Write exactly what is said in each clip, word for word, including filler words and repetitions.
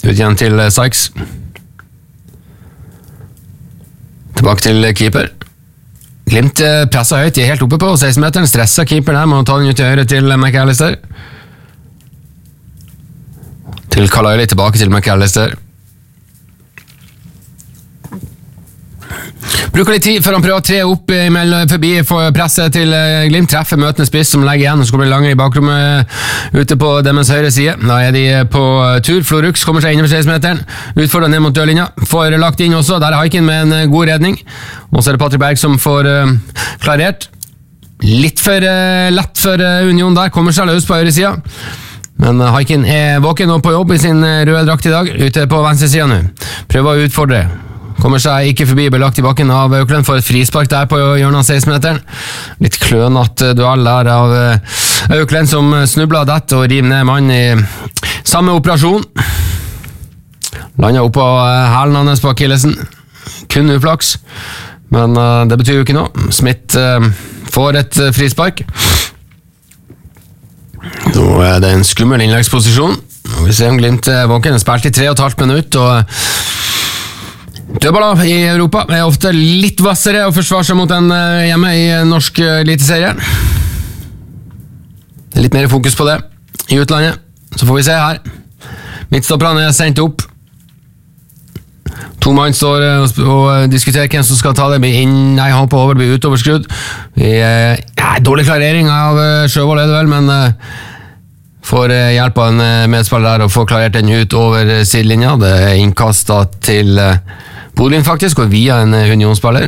Ut igjen til Sykes. Tilbake til keeper. Glimt presset høyt, de er helt oppe på seksten-meteren, stresset keeper der, må ta den ut i høyre til McAllister. Til Carlisle, tilbake til McAllister. Bruker litt tid før han prøver å tre opp forbi for presset til Glimt, treffer møtende spiss som legger igjen, og så kommer det langer i bakrommet ute på demmens høyre side. Da er de på tur. Florux kommer seg inn over seksten-meteren, utfordrer ned mot dørlinja, får lagt inn også, der er Haikin med en god redning, og så er det Patrick Berg som får uh, klarert. Litt for uh, lett for uh, Union der, kommer seg løs på høyre sida. Men uh, Haikin er våken og på jobb i sin røde drakt i dag, ute på venstre sida nå. Prøver å utfordre. Kommer seg ikke forbi, blir lagt i bakken av Auckland for et frispark der på hjørnet av seksten-meteren. Litt klønete duell der av Auckland som snubler dett og river ned mann i samme operasjon. Lander opp på hælen hans på Akillesen. Kun uflaks, men det betyr jo ikke noe. Smith får et frispark. Nå er det en skummel innleggsposisjon. Vi ser om Glimt er våken. Spilt i tre og et halvt minutt, og dødballer i Europa er ofte litt vassere og forsvarer seg mot en hjemme i norsk eliteserie. Det er litt mer fokus på det i utlandet, så får vi se her. Midtstopperne er sendt opp. To mann står og diskuterer hvem som skal ta det. Blir inn, nei, hopper over, blir utoverskrudd. Ja, dårlig klarering av Sjøvold er det vel, men får hjelp av en medspiller der og får klarert den ut over sidelinja. Det er innkastet til Bodø faktisk, og via en Union-spiller.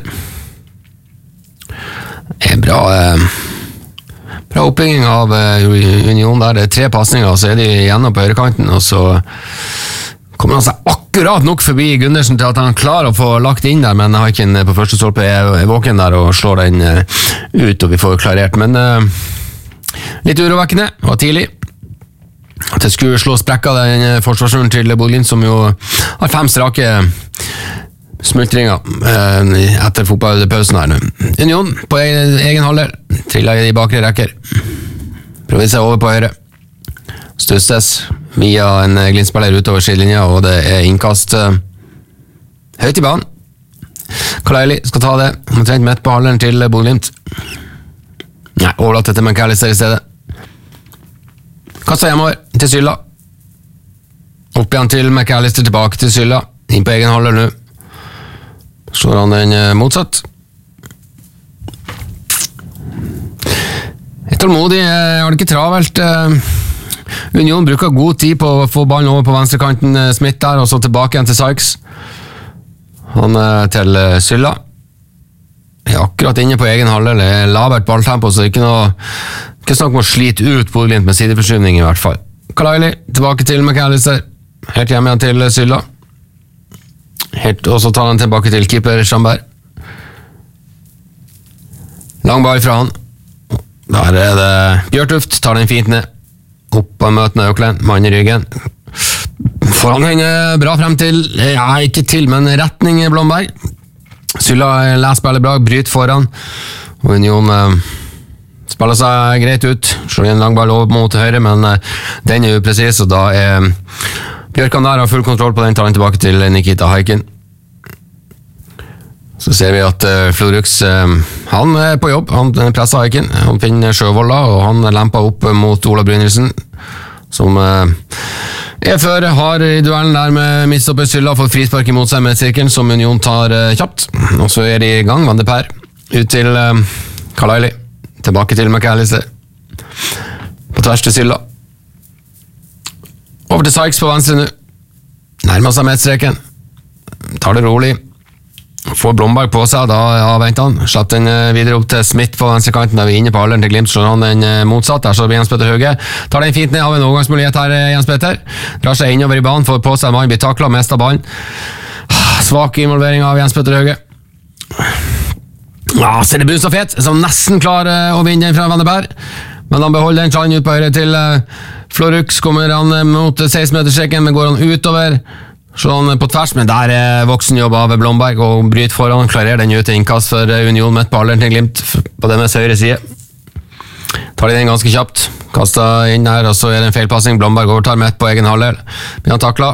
Det er bra bra oppbygging av Union der. Det er tre passninger, og så er de igjennom på høyrekanten, og så kommer han seg akkurat nok forbi Gundersen til at han klarer å få lagt inn der, men Haikin på første stolpe er våken der og slår den ut, og vi får klarert. Men litt urovekkende, og tidlig. At det skulle slå sprekka den forsvarsrunden til Bodø, som jo har fem strake smultringer etter fotballpausen her nå. Union på egen halvdel, trillet i de bakre rekker. Prøver seg over på høyre. Stusses via en Glimt-spiller utover sidelinja, og det er innkast uh, høyt i banen. Carlisle skal ta det, omtrent midt på halvdelen til Bodø. Nei, overlatt til McAllister i stedet. Kastet hjemover til Sylla. Opp igjen til McAllister, tilbake til Sylla. Inn på egen halvdel nå. Slår han den motsatt. Et tålmodig har det ikke travelt. Union bruker god tid på å få ballen over på venstrekanten, Smith der, og så tilbake igjen til Sykes. Han til Sylla. Er akkurat inne på egen halvdel. Det er lavert balltempo, så det er ikke noe ikke snakk om å slite ut Bodø med sideforskyvning i hvert fall. Carlisle tilbake til McAllister. Helt hjemme igjen til Sylla. Helt, og så tar han tilbake til keeper Schamberg. Lang ball fra han. Der er det Bjørtuft, tar den fint ned. Opp av møtene Auckland, mann i ryggen. Får han henge bra frem til, ja, ikke til, men retning Blomberg. Sylla leser spillet bra, bryter foran. Og Union eh, spiller seg greit ut. Slår en lang ball over mot høyre, men eh, den er upresis, og da er Bjørkan der har full kontroll på den, tar den tilbake til Nikita Haikin. Så ser vi at uh, Florux, uh, han er på jobb, han presser Haikin, han finner Sjøvold da, og han lemper opp mot Ola Brynildsen, som uh, er før, har i duellen der med midtstopper Sylla, fått frispark imot seg med sirkelen, som Union tar uh, kjapt, og så er de i gang, Van de Per, ut til uh, Carlisle, tilbake til McAllister, på tvers til Sylla. Over til Sykes på venstre nå. Nærmer seg medstreken. Tar det rolig. Får Blomberg på seg, da avventer han. Slapp den videre opp til Smith på venstrekanten. Da er vi inne på alderen til Glimt, slår han den motsatt. Der så blir Jens Petter Hauge. Tar den fint ned av en overgangsmulighet her, Jens Petter. Drar seg innover i banen, får på seg mann, blir taklet, mest av ballen. Svak involvering av Jens Petter Hauge. Ja, så er det Bunstafet, som nesten klarer å vinne den fra Van de Per. Men han beholder den, tar den ut på høyre til Florux, kommer han mot seksten-meterstreken, men går han utover, så han på tvers, men der er voksenjobb av Blomberg, og bryter foran, klarer den ut til innkast for Union med et på alderen til Glimt, på deres høyre side. Tar de den ganske kjapt, kastet inn her, og så er det en feilpassing, Blomberg overtar med et på egen halvdel, blir han taklet,